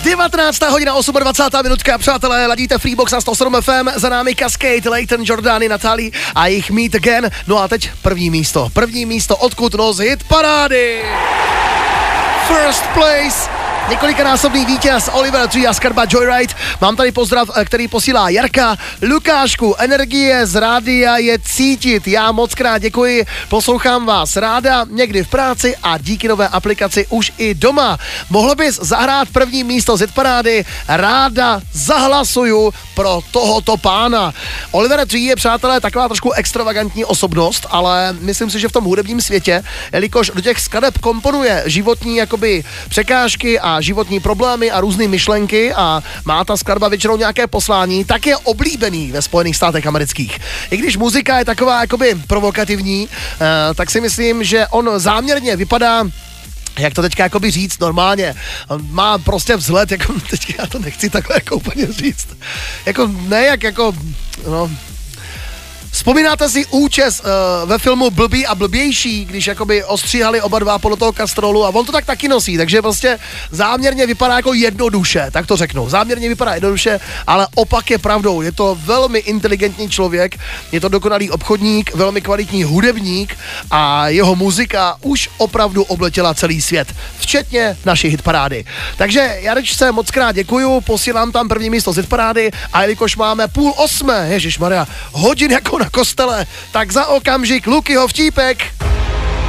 19. hodina 28. minutka, přátelé, ladíte Freebox na 107 FM, za námi Cascade, Leighton, Jordany, Natalie a jejich Meet Again. No a teď první místo, odkud? No, z hitparády. First place, několikanásobný vítěz Oliver Tree a skladba Joyride. Mám tady pozdrav, který posílá Jarka. Lukášku, energie z rádia je cítit. Já moc krát děkuji, poslouchám vás ráda, někdy v práci a díky nové aplikaci už i doma. Mohl bys zahrát první místo z hitparády? Ráda zahlasuju pro tohoto pána. Oliver Tree je, přátelé, taková trošku extravagantní osobnost, ale myslím si, že v tom hudebním světě, jelikož do těch skladeb komponuje životní jakoby překážky a životní problémy a různé myšlenky a má ta skladba většinou nějaké poslání, tak je oblíbený ve Spojených státech amerických. I když muzika je taková jakoby provokativní, tak si myslím, že on záměrně vypadá, jak to teďka jakoby říct normálně, on má prostě vzhled, jako teďka já to nechci takhle jako úplně říct, jako ne jak jako, no. Vzpomínáte si účes ve filmu Blbý a blbější, když jakoby ostříhali oba dva podle toho kastrolu a on to tak taky nosí, takže prostě záměrně vypadá jako jednoduše, tak to řeknu. Záměrně vypadá jednoduše, ale opak je pravdou. Je to velmi inteligentní člověk, je to dokonalý obchodník, velmi kvalitní hudebník a jeho muzika už opravdu obletěla celý svět, včetně naší hitparády. Takže Jarečce moc krát děkuju, posílám tam první místo z hitparády a jelikož máme 7:30, ježišmarja, hodin jako na kostele, tak za okamžik Lukyho vtípek.